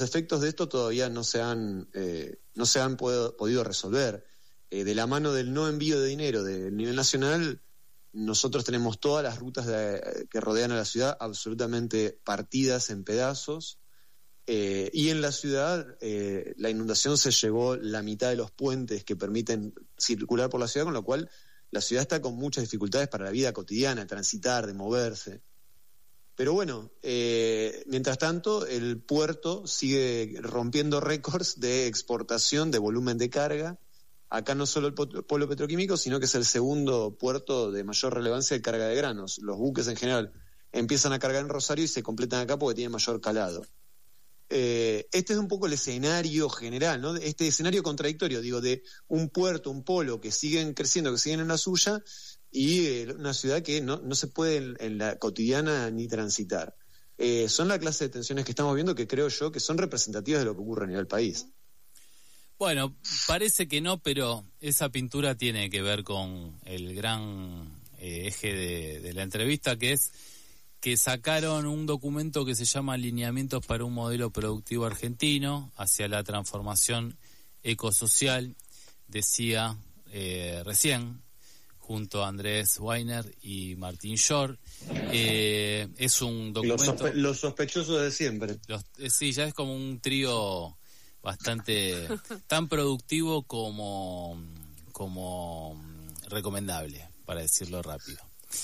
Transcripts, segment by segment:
efectos de esto todavía no se han podido resolver. De la mano del no envío de dinero del nivel nacional, nosotros tenemos todas las rutas que rodean a la ciudad absolutamente partidas en pedazos, y en la ciudad la inundación se llevó la mitad de los puentes que permiten circular por la ciudad, con lo cual la ciudad está con muchas dificultades para la vida cotidiana, transitar, de moverse. Pero bueno, mientras tanto, el puerto sigue rompiendo récords de exportación de volumen de carga. Acá no solo el polo petroquímico, sino que es el segundo puerto de mayor relevancia de carga de granos. Los buques en general empiezan a cargar en Rosario y se completan acá porque tienen mayor calado. Este es un poco el escenario general, ¿no? Este escenario contradictorio, digo, de un puerto, un polo que siguen creciendo, que siguen en la suya, y una ciudad que no se puede en la cotidiana ni transitar. Son la clase de tensiones que estamos viendo que creo yo que son representativas de lo que ocurre a nivel país. Bueno, parece que no, pero esa pintura tiene que ver con el gran eje de la entrevista, que es que sacaron un documento que se llama Lineamientos para un modelo productivo argentino hacia la transformación ecosocial, decía recién, junto a Andrés Weiner y Martín Shore. Es un documento... Los sospechosos de siempre. Sí, ya es como un trío bastante tan productivo como recomendable, para decirlo rápido.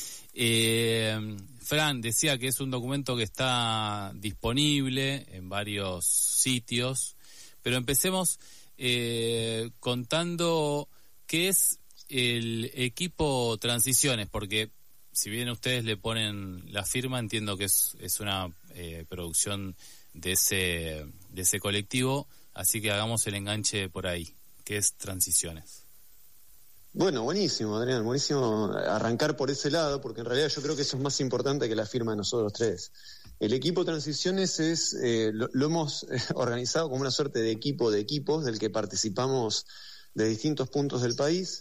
Fran decía que es un documento que está disponible en varios sitios, pero empecemos contando qué es el equipo Transiciones, porque si bien ustedes le ponen la firma, entiendo que es una producción de ese colectivo, así que hagamos el enganche por ahí, que es Transiciones. Bueno, buenísimo, Adrián, buenísimo arrancar por ese lado, porque en realidad yo creo que eso es más importante que la firma de nosotros tres. El equipo Transiciones lo hemos organizado como una suerte de equipo de equipos del que participamos de distintos puntos del país,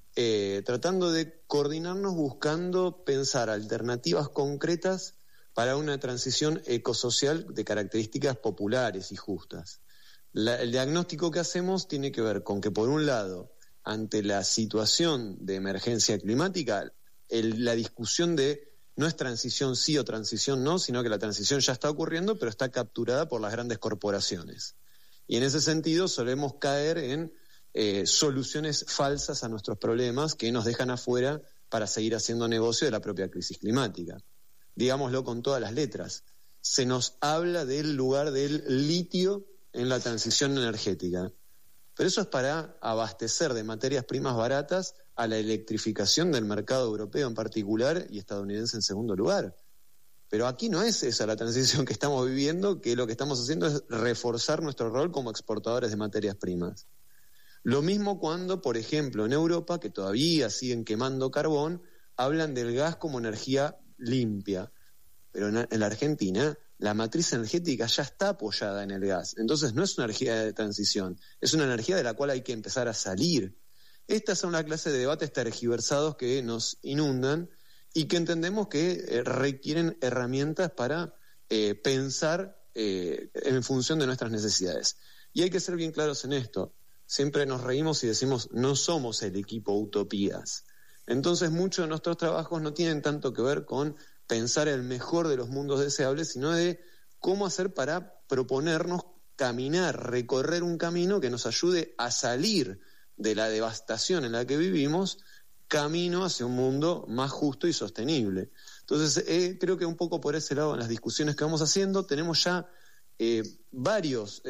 tratando de coordinarnos, buscando pensar alternativas concretas para una transición ecosocial de características populares y justas. El diagnóstico que hacemos tiene que ver con que, por un lado, ante la situación de emergencia climática, la discusión de no es transición sí o transición no, sino que la transición ya está ocurriendo, pero está capturada por las grandes corporaciones. Y en ese sentido solemos caer en soluciones falsas a nuestros problemas que nos dejan afuera para seguir haciendo negocio de la propia crisis climática. Digámoslo con todas las letras. Se nos habla del lugar del litio en la transición energética. Pero eso es para abastecer de materias primas baratas a la electrificación del mercado europeo en particular y estadounidense en segundo lugar. Pero aquí no es esa la transición que estamos viviendo, que lo que estamos haciendo es reforzar nuestro rol como exportadores de materias primas. Lo mismo cuando, por ejemplo, en Europa, que todavía siguen quemando carbón, hablan del gas como energía limpia. Pero en la Argentina la matriz energética ya está apoyada en el gas. Entonces no es una energía de transición, es una energía de la cual hay que empezar a salir. Estas son la clase de debates tergiversados que nos inundan y que entendemos que requieren herramientas para pensar en función de nuestras necesidades. Y hay que ser bien claros en esto. Siempre nos reímos y decimos, no somos el equipo utopías. Entonces muchos de nuestros trabajos no tienen tanto que ver con pensar el mejor de los mundos deseables, sino de cómo hacer para proponernos caminar, recorrer un camino que nos ayude a salir de la devastación en la que vivimos, camino hacia un mundo más justo y sostenible. Entonces, creo que un poco por ese lado en las discusiones que vamos haciendo, tenemos ya varios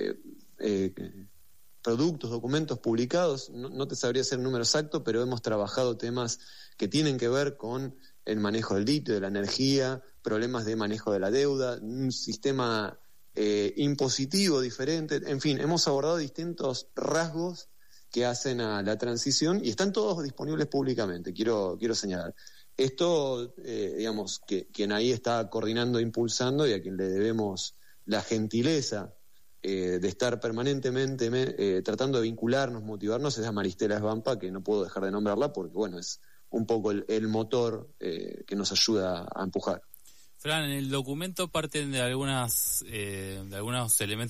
productos, documentos publicados, no te sabría hacer el número exacto, pero hemos trabajado temas que tienen que ver con el manejo del litio, de la energía, problemas de manejo de la deuda, un sistema impositivo diferente, en fin, hemos abordado distintos rasgos que hacen a la transición y están todos disponibles públicamente, quiero señalar. Esto, digamos, que quien ahí está coordinando e impulsando y a quien le debemos la gentileza de estar permanentemente tratando de vincularnos, motivarnos, es a Maristela Svampa, que no puedo dejar de nombrarla porque, bueno, es un poco el motor que nos ayuda a empujar. Fran, en el documento parten de algunos elementos